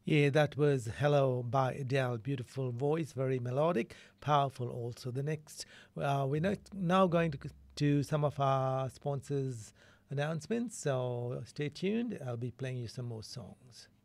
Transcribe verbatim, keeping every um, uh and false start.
Yeah, that was Hello by Adele. Beautiful voice, very melodic, powerful also. The next, uh, we're not, now going to do some of our sponsors' announcements, so stay tuned. I'll be playing you some more songs.